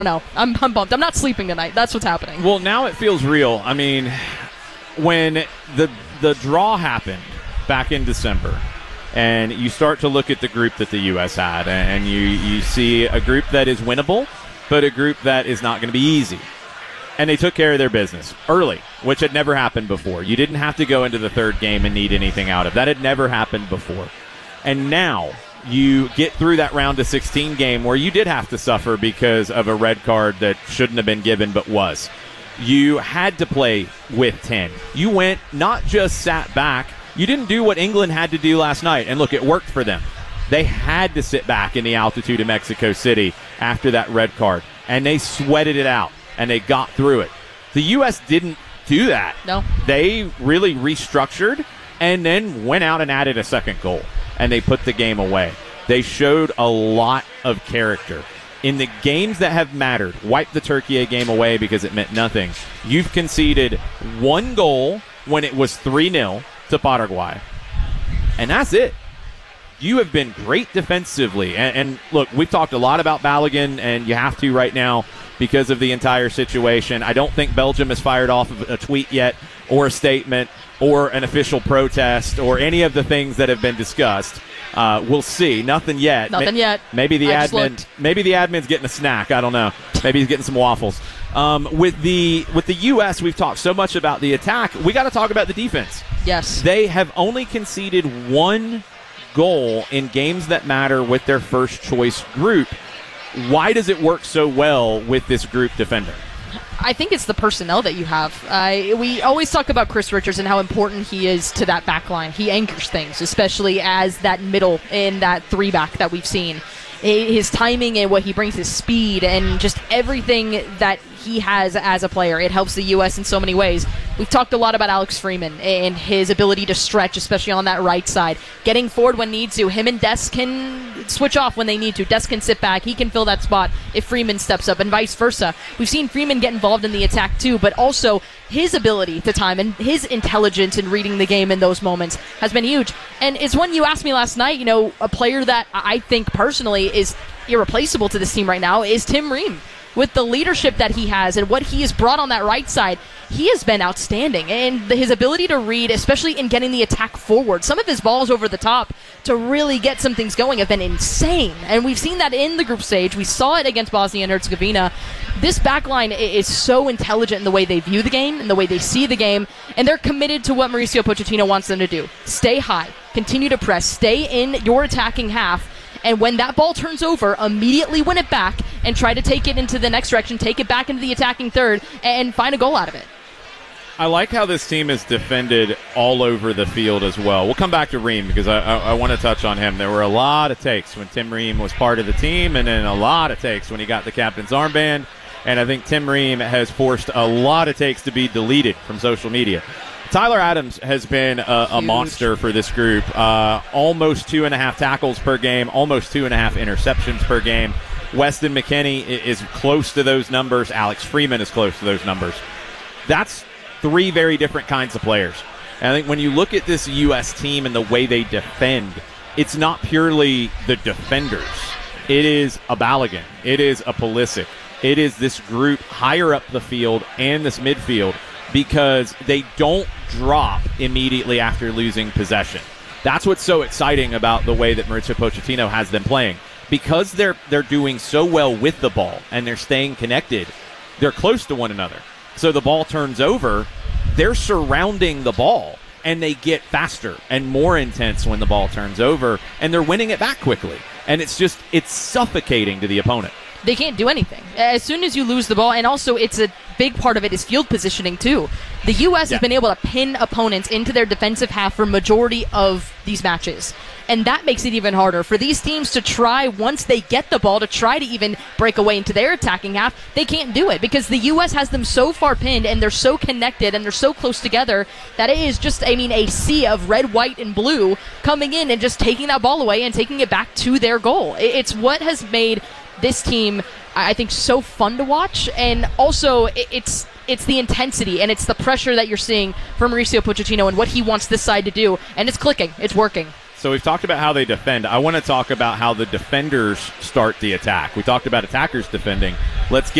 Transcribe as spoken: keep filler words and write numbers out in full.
No, I'm, I'm bummed. I'm not sleeping tonight. That's what's happening. Well, now it feels real. I mean, when the the draw happened back in December, and you start to look at the group that the U S had, and you, you see a group that is winnable, but a group that is not going to be easy. And they took care of their business early, which had never happened before. You didn't have to go into the third game and need anything out of. That had never happened before. And now you get through that round of sixteen game where you did have to suffer because of a red card that shouldn't have been given but was. You had to play with ten. You went, not just sat back. You didn't do what England had to do last night. And look, it worked for them. They had to sit back in the altitude of Mexico City after that red card. And they sweated it out. And they got through it. The U S didn't do that. No. They really restructured and then went out and added a second goal. And they put the game away. They showed a lot of character. In the games that have mattered, wipe the Turkey game away because it meant nothing. You've conceded one goal when it was three nil to Paraguay. And that's it. You have been great defensively. And, and look, we've talked a lot about Balogun, and you have to right now because of the entire situation. I don't think Belgium has fired off a tweet yet or a statement or an official protest or any of the things that have been discussed. Uh, we'll see. Nothing yet. Nothing Ma- yet. Maybe the I admin. Maybe the admin's getting a snack. I don't know. Maybe he's getting some waffles. Um, with the with the U S, we've talked so much about the attack. We got to talk about the defense. Yes. They have only conceded one goal in games that matter with their first choice group. Why does it work so well with this group defender? I think it's the personnel that you have. Uh, we always talk about Chris Richards and how important he is to that back line. He anchors things, especially as that middle in that three back that we've seen. His timing and what he brings, his speed, and just everything that he has as a player. It helps the U S in so many ways. We've talked a lot about Alex Freeman and his ability to stretch, especially on that right side. Getting forward when needs to. Him and Des can switch off when they need to. Des can sit back. He can fill that spot if Freeman steps up, and vice versa. We've seen Freeman get involved in the attack too, but also his ability to time and his intelligence in reading the game in those moments has been huge. And it's one you asked me last night, you know, a player that I think personally is irreplaceable to this team right now is Tim Ream. With the leadership that he has and what he has brought on that right side, he has been outstanding. And the, his ability to read, especially in getting the attack forward, some of his balls over the top to really get some things going have been insane. And we've seen that in the group stage. We saw it against Bosnia and Herzegovina. This backline is so intelligent in the way they view the game and the way they see the game, and they're committed to what Mauricio Pochettino wants them to do. Stay high, continue to press, stay in your attacking half, and when that ball turns over, immediately win it back and try to take it into the next direction, take it back into the attacking third, and find a goal out of it. I like how this team is defended all over the field as well. We'll come back to Ream because I, I, I want to touch on him. There were a lot of takes when Tim Ream was part of the team, and then a lot of takes when he got the captain's armband. And I think Tim Ream has forced a lot of takes to be deleted from social media. Tyler Adams has been a, a monster for this group. Uh, almost two and a half tackles per game, almost two and a half interceptions per game. Weston McKennie is close to those numbers. Alex Freeman is close to those numbers. That's three very different kinds of players. And I think when you look at this U S team and the way they defend, it's not purely the defenders. It is a Balogun. It is a Pulisic. It is this group higher up the field and this midfield, because they don't drop immediately after losing possession. That's what's so exciting about the way that Mauricio Pochettino has them playing. Because they're they're doing so well with the ball and they're staying connected, they're close to one another. So the ball turns over, they're surrounding the ball, and they get faster and more intense when the ball turns over, and they're winning it back quickly. And it's just, it's suffocating to the opponent. They can't do anything. As soon as you lose the ball, and also it's a big part of it is field positioning too. The U S yeah. has been able to pin opponents into their defensive half for majority of these matches. And that makes it even harder for these teams to try, once they get the ball, to try to even break away into their attacking half. They can't do it because the U S has them so far pinned and they're so connected and they're so close together that it is just, I mean, a sea of red, white, and blue coming in and just taking that ball away and taking it back to their goal. It's what has made this team, I think, so fun to watch, and also it's it's the intensity and it's the pressure that you're seeing from Mauricio Pochettino and what he wants this side to do, and it's clicking, it's working. So we've talked about how they defend. I want to talk about how the defenders start the attack. We talked about attackers defending. Let's get